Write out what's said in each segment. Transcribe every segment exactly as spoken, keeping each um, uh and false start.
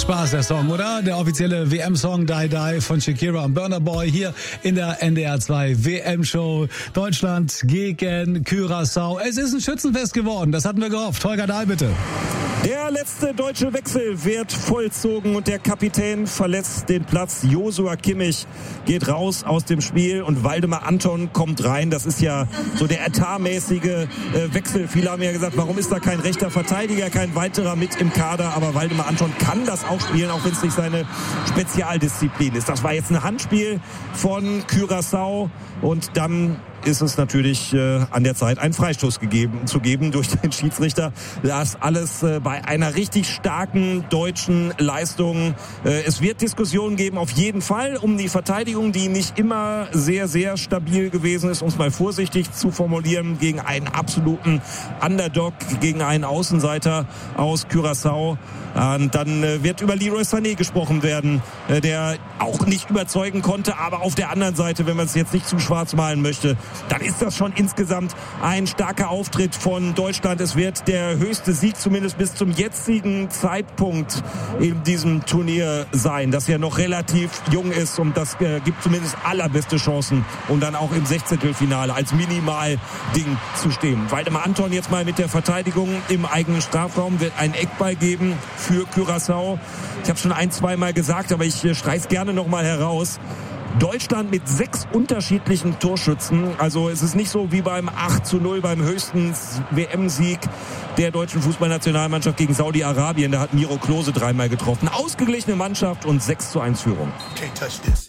Macht Spaß, der Song, oder? Der offizielle W M-Song Die Die von Shakira und Burna Boy hier in der N D R zwei W M-Show. Deutschland gegen Curaçao. Es ist ein Schützenfest geworden, das hatten wir gehofft. Holger Dahl, bitte. Der letzte deutsche Wechsel wird vollzogen und der Kapitän verlässt den Platz. Joshua Kimmich geht raus aus dem Spiel und Waldemar Anton kommt rein. Das ist ja so der etatmäßige äh, Wechsel. Viele haben ja gesagt, warum ist da kein rechter Verteidiger, kein weiterer mit im Kader? Aber Waldemar Anton kann das auch spielen, auch wenn es nicht seine Spezialdisziplin ist. Das war jetzt ein Handspiel von Curaçao und dann ist es natürlich äh, an der Zeit, einen Freistoß gegeben, zu geben durch den Schiedsrichter. Das alles äh, bei einer richtig starken deutschen Leistung. Äh, es wird Diskussionen geben, auf jeden Fall, um die Verteidigung, die nicht immer sehr, sehr stabil gewesen ist, um es mal vorsichtig zu formulieren, gegen einen absoluten Underdog, gegen einen Außenseiter aus Curaçao. Und dann äh, wird über Leroy Sané gesprochen werden, äh, der auch nicht überzeugen konnte. Aber auf der anderen Seite, wenn man es jetzt nicht zu schwarz malen möchte, dann ist das schon insgesamt ein starker Auftritt von Deutschland. Es wird der höchste Sieg zumindest bis zum jetzigen Zeitpunkt in diesem Turnier sein, das ja noch relativ jung ist und das äh, gibt zumindest allerbeste Chancen, um dann auch im Sechzehntelfinale als Minimal-Ding zu stehen. Waldemar Anton jetzt mal mit der Verteidigung im eigenen Strafraum, wird einen Eckball geben für Curaçao. Ich habe schon ein, zwei Mal gesagt, aber ich äh, streich's gerne noch mal heraus. Deutschland mit sechs unterschiedlichen Torschützen. Also es ist nicht so wie beim acht zu null, beim höchsten W M-Sieg der deutschen Fußballnationalmannschaft gegen Saudi-Arabien. Da hat Miro Klose dreimal getroffen. Ausgeglichene Mannschaft und sechs zu eins Führung. You can't touch this.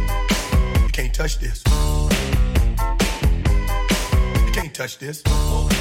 You can't touch this. You can't touch this.